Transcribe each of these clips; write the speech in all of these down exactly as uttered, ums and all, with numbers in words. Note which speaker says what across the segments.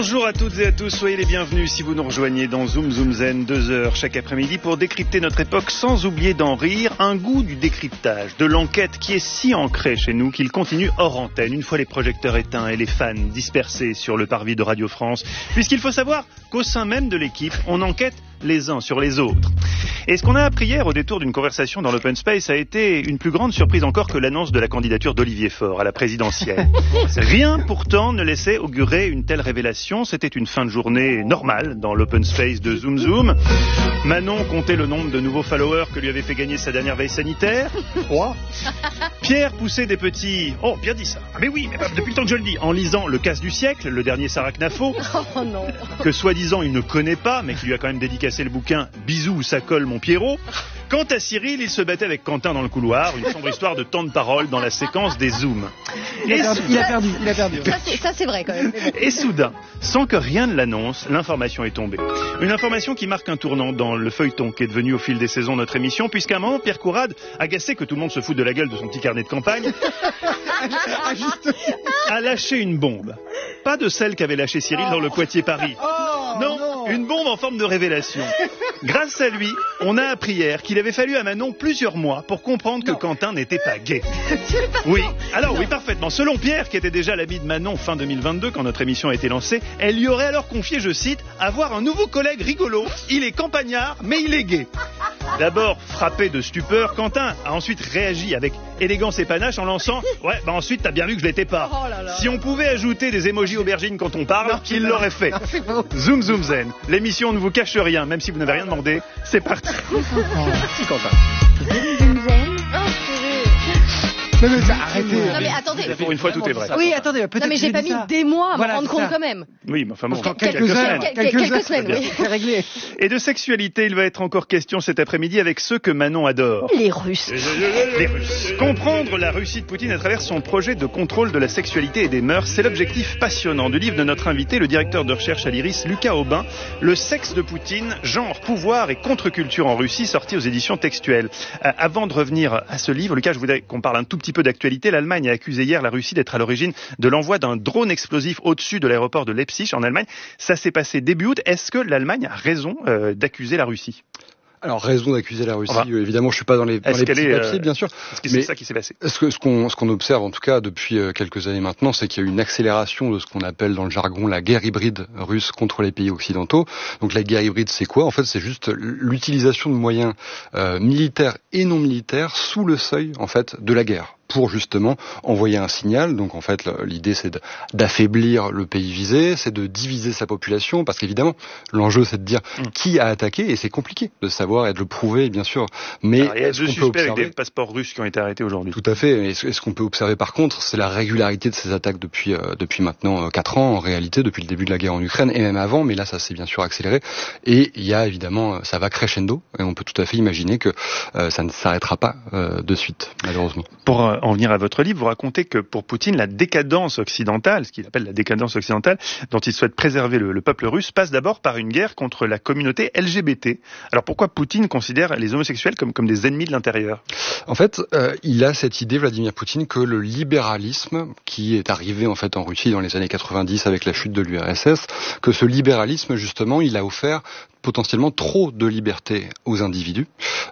Speaker 1: Bonjour à toutes et à tous, soyez les bienvenus si vous nous rejoignez dans Zoom Zoom Zen, deux heures chaque après-midi pour décrypter notre époque sans oublier d'en rire, un goût du décryptage, de l'enquête qui est si ancré chez nous qu'il continue hors antenne, une fois les projecteurs éteints et les fans dispersés sur le parvis de Radio France, puisqu'il faut savoir qu'au sein même de l'équipe, on enquête les uns sur les autres. Et ce qu'on a appris hier au détour d'une conversation dans l'Open Space a été une plus grande surprise encore que l'annonce de la candidature d'Olivier Faure à la présidentielle. Rien pourtant ne laissait augurer une telle révélation. C'était une fin de journée normale dans l'Open Space de Zoom Zoom. Manon comptait le nombre de nouveaux followers que lui avait fait gagner sa dernière veille sanitaire. Trois. Pierre poussait des petits... Oh, bien dit ça. Ah, mais oui, mais bah, depuis le temps que je le dis. En lisant Le Casse du siècle, le dernier Sarah Knafo,
Speaker 2: oh, non.
Speaker 1: que soi-disant il ne connaît pas, mais qui lui a quand même dédicacé le bouquin « Bisous, ça colle mon Pierrot ». Quant à Cyril, il se battait avec Quentin dans le couloir, une sombre histoire de temps de parole dans la séquence des zooms.
Speaker 3: Il a, perdu, il a perdu, il a perdu.
Speaker 2: Ça c'est, ça, c'est vrai quand même.
Speaker 1: Et soudain, sans que rien ne l'annonce, l'information est tombée. Une information qui marque un tournant dans le feuilleton qui est devenu au fil des saisons notre émission, puisqu'à un moment, Pierre Courade, agacé que tout le monde se foute de la gueule de son petit carnet de campagne, a lâché une bombe. Pas de celle qu'avait lâché Cyril dans le Poitiers-Paris.
Speaker 3: Oh,
Speaker 1: non, non, une bombe en forme de révélation. Grâce à lui, on a appris hier qu'il avait fallu à Manon plusieurs mois pour comprendre que non. Quentin n'était pas gay. Oui, alors non. oui, parfaitement. Selon Pierre, qui était déjà l'ami de Manon fin deux mille vingt-deux quand notre émission a été lancée, elle lui aurait alors confié, je cite, avoir un nouveau collègue rigolo. Il est campagnard, mais il est gay. D'abord frappé de stupeur, Quentin a ensuite réagi avec élégance et panache en lançant « Ouais, bah ensuite t'as bien vu que je l'étais pas.
Speaker 2: Oh là là.
Speaker 1: Si on pouvait ajouter des émojis aubergines quand on parle,
Speaker 3: non,
Speaker 1: il l'aurait fait. Non, Zoom Zoom Zen, l'émission ne vous cache rien, même si vous n'avez rien demandé. C'est parti. Merci Quentin.
Speaker 2: Zoom Zen. Oh,
Speaker 3: non mais ça, arrêtez.
Speaker 2: Non mais attendez.
Speaker 1: Pour une fois, tout est vrai.
Speaker 3: Oui, attendez, peut-être.
Speaker 2: Non mais j'ai pas mis ça. des mois à
Speaker 3: voilà,
Speaker 2: me rendre compte
Speaker 3: ça.
Speaker 2: quand même.
Speaker 1: Oui, mais enfin bon,
Speaker 3: quelques,
Speaker 1: quelques semaines.
Speaker 3: Quelques, quelques, quelques
Speaker 2: semaines, oui.
Speaker 3: C'est réglé.
Speaker 1: Et de sexualité, il va être encore question cet après-midi avec ceux que Manon adore.
Speaker 2: Les Russes.
Speaker 1: Les Russes. Comprendre la Russie de Poutine à travers son projet de contrôle de la sexualité et des mœurs, c'est l'objectif passionnant du livre de notre invité, le directeur de recherche à l'Iris, Lucas Aubin, Le sexe de Poutine, genre, pouvoir et contre-culture en Russie, sorti aux éditions textuelles. Euh, avant de revenir à ce livre, Lucas, je voudrais qu'on parle un tout petit peu d'actualité. L'Allemagne a accusé hier la Russie d'être à l'origine de l'envoi d'un drone explosif au-dessus de l'aéroport de Leipzig en Allemagne. Ça s'est passé début août. Est-ce que l'Allemagne a raison euh, d'accuser la Russie ?
Speaker 4: Alors, raison d'accuser la Russie, euh, évidemment, je suis pas dans les, dans les petits
Speaker 1: est,
Speaker 4: papiers,
Speaker 1: euh,
Speaker 4: bien sûr.
Speaker 1: Est-ce que c'est
Speaker 4: mais
Speaker 1: ça qui s'est passé ?
Speaker 4: Ce que, ce qu'on, ce qu'on observe, en tout cas, depuis euh, quelques années maintenant, c'est qu'il y a eu une accélération de ce qu'on appelle dans le jargon la guerre hybride russe contre les pays occidentaux. Donc, la guerre hybride, c'est quoi ? En fait, c'est juste l'utilisation de moyens euh, militaires et non militaires sous le seuil, en fait, de la guerre, pour justement envoyer un signal. Donc en fait l'idée c'est d'affaiblir le pays visé, c'est de diviser sa population, parce qu'évidemment l'enjeu c'est de dire mmh. qui a attaqué, et c'est compliqué de savoir et de le prouver bien sûr. Mais
Speaker 1: alors, il y a
Speaker 4: deux
Speaker 1: suspects
Speaker 4: observer...
Speaker 1: avec des passeports russes qui ont été arrêtés aujourd'hui.
Speaker 4: Tout à fait. Et ce, et ce qu'on peut observer par contre, c'est la régularité de ces attaques depuis euh, depuis maintenant quatre ans en réalité, depuis le début de la guerre en Ukraine et même avant, mais là ça s'est bien sûr accéléré. Et il y a évidemment, ça va crescendo, et on peut tout à fait imaginer que euh, ça ne s'arrêtera pas euh, de suite, malheureusement.
Speaker 1: Pour euh, en venir à votre livre, vous racontez que pour Poutine, la décadence occidentale, ce qu'il appelle la décadence occidentale, dont il souhaite préserver le, le peuple russe, passe d'abord par une guerre contre la communauté L G B T. Alors pourquoi Poutine considère les homosexuels comme, comme des ennemis de l'intérieur ?
Speaker 4: En fait, euh, il a cette idée, Vladimir Poutine, que le libéralisme, qui est arrivé en fait en Russie dans les années quatre-vingt-dix avec la chute de l'U R S S, que ce libéralisme, justement, il a offert potentiellement trop de liberté aux individus,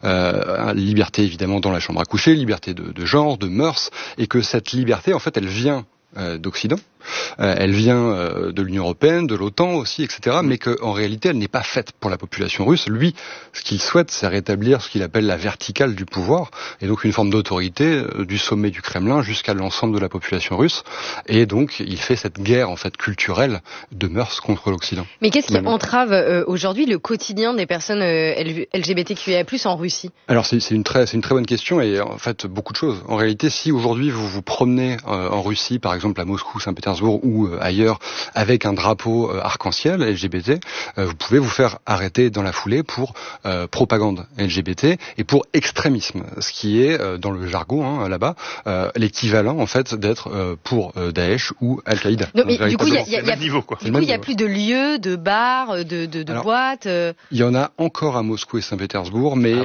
Speaker 4: euh, liberté évidemment dans la chambre à coucher, liberté de, de genre, de mœurs, et que cette liberté, en fait, elle vient euh, d'Occident. Euh, elle vient euh, de l'Union européenne, de l'OTAN aussi, et cetera, mais qu'en réalité, elle n'est pas faite pour la population russe. Lui, ce qu'il souhaite, c'est rétablir ce qu'il appelle la verticale du pouvoir, et donc une forme d'autorité euh, du sommet du Kremlin jusqu'à l'ensemble de la population russe. Et donc, il fait cette guerre en fait culturelle de mœurs contre l'Occident.
Speaker 2: Mais qu'est-ce qui entrave euh, aujourd'hui le quotidien des personnes euh, L G B T Q I A plus, en Russie ?
Speaker 4: Alors, c'est, c'est une très, c'est une très bonne question, et en fait, beaucoup de choses. En réalité, si aujourd'hui vous vous promenez euh, en Russie, par exemple à Moscou, Saint-Pétersbourg, ou euh, ailleurs avec un drapeau euh, arc-en-ciel L G B T, euh, vous pouvez vous faire arrêter dans la foulée pour euh, propagande L G B T et pour extrémisme, ce qui est euh, dans le jargon hein, là-bas euh, l'équivalent en fait d'être euh, pour euh, Daesh ou Al-Qaïda.
Speaker 2: Non, mais du coup il y a, y a, y a,
Speaker 1: niveau, quoi.
Speaker 2: Du coup il y a plus de lieux, de bars, de, de, de
Speaker 4: Alors,
Speaker 2: boîtes. Euh...
Speaker 4: Il y en a encore à Moscou et Saint-Pétersbourg, mais